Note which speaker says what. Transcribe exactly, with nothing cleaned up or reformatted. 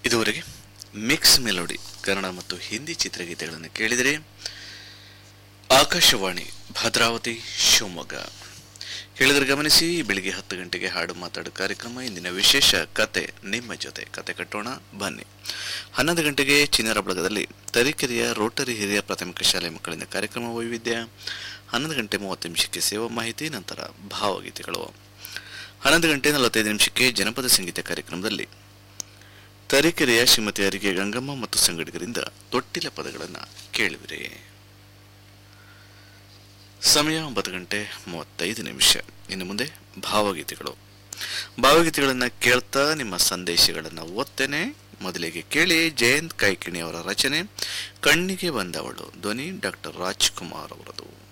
Speaker 1: ಇದುವರೆಗೆ mix melody Kannada ಮತ್ತು ಹಿಂದಿ ಚಿತ್ರಗೀತೆಗಳನ್ನು ಕೇಳಿದರೆ ಆಕಾಶವಾಣಿ ಭದ್ರಾವತಿ ಶಿವಮೊಗ್ಗ. ಕೇಳಿದರೆ ಗಮನಿಸಿ, ಬೆಳಿಗ್ಗೆ ಹತ್ತು ಗಂಟೆಗೆ ಹಾಡು ಮಾತಾಡು ಕಾರ್ಯಕ್ರಮ. ಇಂದಿನ ವಿಶೇಷ ಕತೆ ನಿಮ್ಮ ಜೊತೆ, ಕತೆ ಕಟ್ಟೋಣ ಬನ್ನಿ. ಹನ್ನೊಂದು ಗಂಟೆಗೆ ಚಿನ್ನರ ಬಳಗದಲ್ಲಿ ತರೀಕೆರೆಯ ರೋಟರಿ ಹಿರಿಯ ಪ್ರಾಥಮಿಕ ಶಾಲೆ ಮಕ್ಕಳಿಂದ ಕಾರ್ಯಕ್ರಮ ವೈವಿಧ್ಯ. ಹನ್ನೊಂದು ಗಂಟೆ ಮೂವತ್ತು ನಿಮಿಷಕ್ಕೆ ಸೇವಾ ಮಾಹಿತಿ, ನಂತರ ಭಾವಗೀತೆಗಳು. ಹನ್ನೊಂದು ಗಂಟೆ ನಲವತ್ತೈದು ನಿಮಿಷಕ್ಕೆ ಜನಪದ ಸಂಗೀತ ಕಾರ್ಯಕ್ರಮದಲ್ಲಿ ತರೀಕೆರೆಯ ಶ್ರೀಮತಿ ಅರಿಗೆ ಗಂಗಮ್ಮ ಮತ್ತು ಸಂಗಡಿಗರಿಂದ ತೊಟ್ಟಿಲ ಪದಗಳನ್ನು ಕೇಳುವಿರಿ. ಸಮಯ ಒಂಬತ್ತು ಗಂಟೆ ಮೂವತ್ತೈದು ನಿಮಿಷ. ಇನ್ನು ಮುಂದೆ ಭಾವಗೀತೆಗಳು. ಭಾವಗೀತೆಗಳನ್ನು ಕೇಳ್ತಾ ನಿಮ್ಮ ಸಂದೇಶಗಳನ್ನು ಓದ್ತೇನೆ. ಮೊದಲಿಗೆ ಕೇಳಿ ಜಯಂತ್ ಕೈಕಿಣಿ ಅವರ ರಚನೆ ಕಣ್ಣಿಗೆ ಬಂದವಳು, ಧ್ವನಿ ಡಾಕ್ಟರ್ ರಾಜ್ಕುಮಾರ್ ಅವರದು.